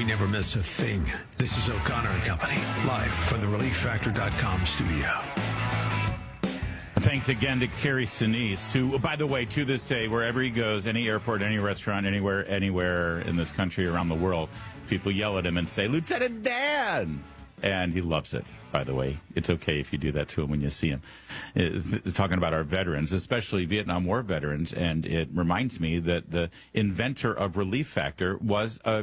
never miss a thing. This is O'Connor and Company, live from the ReliefFactor.com studio. Thanks again to Kerry Sinise, who, by the way, to this day, wherever he goes, any airport, any restaurant, anywhere in this country, around the world, people yell at him and say, "Lieutenant Dan!" And he loves it, by the way. It's okay if you do that to him when you see him. Talking about our veterans, especially Vietnam War veterans, and it reminds me that the inventor of Relief Factor was a